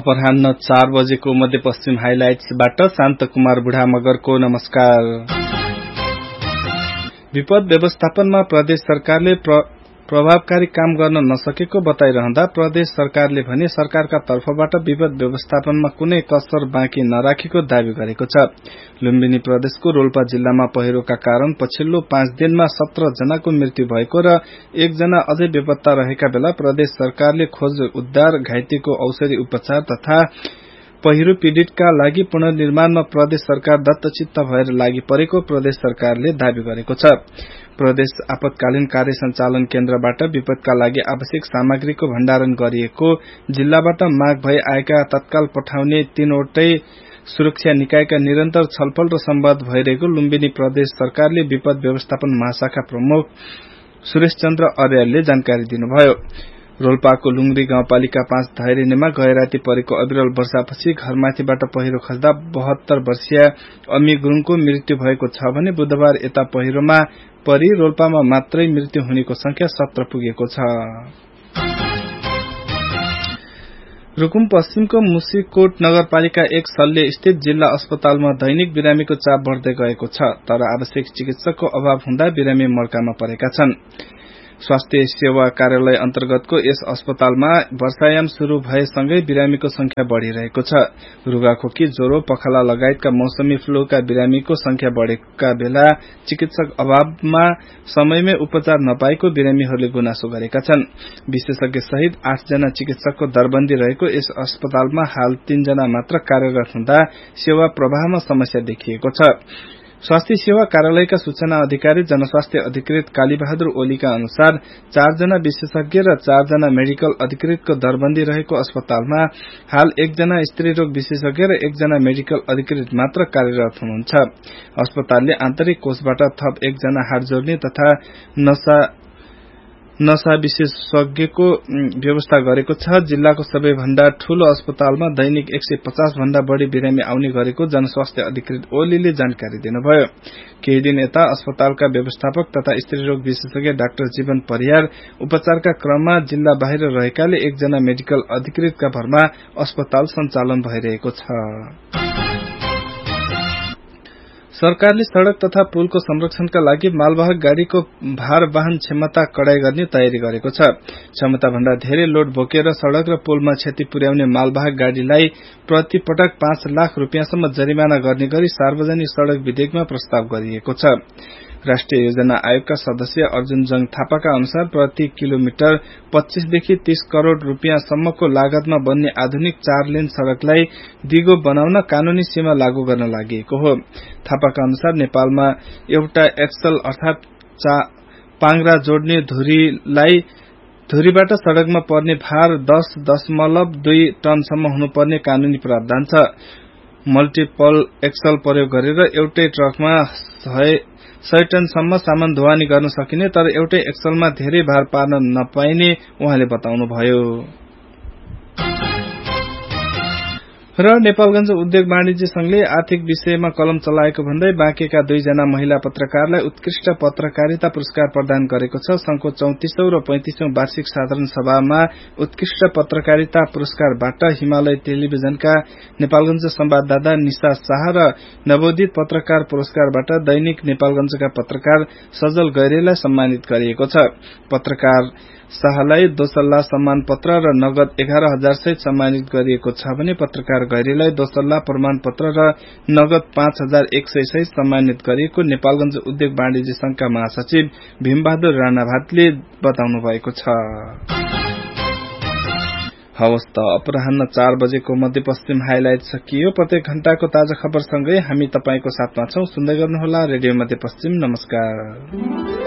अपराह्न 4 बजेको मध्यपश्चिम हाइलाइट्सबाट शान्त कुमार बुढा मगरको नमस्कार। विपद व्यवस्थापनमा प्रदेश सरकारले प्रभावकारी काम गर्न नसकेको बताइरहँदा प्रदेश सरकारले भने सरकारका तर्फबाट विपद व्यवस्थापनमा कुनै कसर बाँकी नराखेको दावी गरेको छ। लुम्बिनी प्रदेशको रोल्पा जिल्लामा पहिरोका कारण पछिल्लो 5 दिनमा 17 जनाको मृत्यु भएको र 1 जना अझै बेपत्ता रहेका बेला प्रदेश सरकारले खोज उद्धार, घाइतेको औषधि उपचार तथा पहिरो पीड़ितका लागि पुनर्निर्माणमा प्रदेश सरकार दत्तचित्त भएर लागि परेको प्रदेश सरकारले दावी गरेको छ। प्रदेश आपतकालीन कार्य सञ्चालन केन्द्रबाट विपदका लागि आवश्यक सामग्रीको भण्डारण गरिएको, जिल्लाबाट माग भई आएका तत्काल पठाउने 3वटै सुरक्षा निकायका निरन्तर छलफल र सम्वाद भइरहेको लुम्बिनी प्रदेश सरकारले विपद व्यवस्थापन महाशाखा प्रमुख सुरेश चन्द्र अर्यालले जानकारी दिनुभयो। रोल्पाको लुङरी गाउँपालिका 5 धैर्यनेमा गएराती परेको अविरल वर्षापछि घरमाथिबाट पहिरो खस्दा 72 वर्षीय अम्मी गुरुङको मृत्यु भएको छ भने बुधबार यता पहिरोमा परि रोल्पामा मात्रै मृत्यु हुनेको संख्या 17 पुगेको छ। रुकुम पश्चिमको मुसिकोट नगरपालिका 1 सल्ले स्थित जिल्ला अस्पतालमा दैनिक बिरामीको चाप बढ़दै गएको छ, तर आवश्यक चिकित्सकको अभाव हुँदा बिरामी मर्कामा परेका छन्। स्वास्थ्य सेवा कार्यालय अन्तर्गतको यस अस्पतालमा वर्षायाम शुरू भएसँगै बिरामीको संख्या बढ़िरहेको छ। रुगाखोकी, ज्वरो, पखाला लगायतका मौसमी फ्लूका बिरामीको संख्या बढ़ेका बेला चिकित्सक अभावमा समयमै उपचार नपाएको बिरामीहरूले गुनासो गरेका छन्। विशेषज्ञ सहित 8 जना चिकित्सकको दरबन्दी रहेको यस अस्पतालमा हाल 3 जना मात्र कार्यरत हुँदा सेवा प्रवाहमा समस्या देखिएको छ। स्वास्थ्य सेवा कार्यालयका सूचना अधिकारी जनस्वास्थ्य अधिकृत कालीबहादुर ओलीका अनुसार 4 जना विशेषज्ञ र 4 जना मेडिकल अधिकृतको दरबन्दी रहेको अस्पतालमा हाल 1 जना स्त्रीरोग विशेषज्ञ र 1 जना मेडिकल अधिकृत मात्र कार्यरत हुनुहुन्छ। अस्पतालले आन्तरिक कोषबाट थप 1 जना हाड जोड्ने तथा नशा विशेषज्ञको व्यवस्था गरेको छ। जिल्लाको सबैभन्दा ठूलो अस्पतालमा दैनिक 150 भन्दा बढ़ी बिरामी आउने गरेको जनस्वास्थ्य अधिकृत ओलीले जानकारी दिनुभयो। केही दिन यता अस्पतालका व्यवस्थापक तथा स्त्रीरोग विशेषज्ञ डाक्टर जीवन परियार उपचारका क्रममा जिल्ला बाहिर रहेकाले 1 जना मेडिकल अधिकृतका भरमा अस्पताल सञ्चालन भइरहेको छ। सरकारले सड़क तथा पुलको संरक्षणका लागि मालवाहक गाड़ीको भार वाहन क्षमता कडाई गर्ने तयारी गरेको छ। क्षमता भन्दा धेरै लोड बोकेर सड़क र पुलमा क्षति पुर्याउने मालवाहक गाड़ीलाई प्रति पटक 5 लाख रुपियाँसम्म जरिमाना गर्ने गरी सार्वजनिक सड़क विधेयकमा प्रस्ताव गरिएको छ। राष्ट्रिय योजना आयोगका सदस्य अर्जुन जङ थापाका अनुसार प्रति किलोमिटर 25 देखि 30 करोड़ रुपियाँसम्मको लागतमा बन्ने आधुनिक 4 लेन सड़कलाई दिगो बनाउन कानूनी सीमा लागू गर्न लागि हो। थापाका अनुसार नेपालमा एउटा एक्सल अर्थात पाङ्ग्रा जोड्ने धुरीबाट सड़कमा पर्ने भार 10.2 टनसम्म हुनुपर्ने कानूनी प्रावधान छ। मल्टिपल एक्सल प्रयोग गरेर एउटै ट्रकमा 100 टनसम्म सामान ढुवानी गर्न सकिने, तर एउटै एक्सलमा धेरै भार पार्न नपाइने उहाँले बताउनुभयो। र नेपालगञ्ज उद्योग वाणिज्य संघले आर्थिक विषयमा कलम चलाएको भन्दै बाँकेका 2 जना महिला पत्रकारलाई उत्कृष्ट पत्रकारिता पुरस्कार प्रदान गरेको छ। संघको 34औं र 35औं वार्षिक साधारण सभामा उत्कृष्ट पत्रकारिता पुरस्कारबाट हिमालय टेलिभिजनका नेपालगञ्ज संवाददाता निशा शाह र नवोदित पत्रकार पुरस्कारबाट दैनिक नेपालगञ्जका पत्रकार सजल गैरेलाई सम्मानित गरिएको छ। पत्रकार शाहलाई दोसल्ला सम्मान पत्र र नगद 11,000 सहित सम्मानित गरिएको छ भने पत्रकार गैरेलाई दोसल्ला प्रमाण पत्र र नगद 5,100 सहित सम्मानित गरिएको नेपालगञ्ज उद्योग वाणिज्य संघका महासचिव भीमबहादुर राणाभातले बताउनु भएको छ। हवस् त अपराह्न 4 बजेको मध्यपश्चिम हाइलाइट सकियो। प्रत्येक घण्टाको ताजा खबरसँगै हामी तपाईको साथमा छौं। सुन्दै गर्नुहोला रेडियो मध्यपश्चिम। नमस्कार।